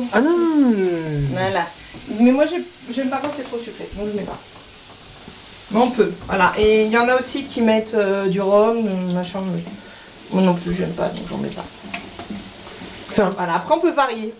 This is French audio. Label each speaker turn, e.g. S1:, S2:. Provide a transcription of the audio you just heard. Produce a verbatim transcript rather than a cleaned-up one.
S1: non.
S2: Ah non.
S1: Voilà. Mais moi, j'aime pas quand c'est trop sucré, donc je mets pas. Mais on peut, voilà. Et il y en a aussi qui mettent euh, du rhum, machin. Mais moi non plus, j'aime pas, donc j'en mets pas. Enfin, voilà. Après, on peut varier.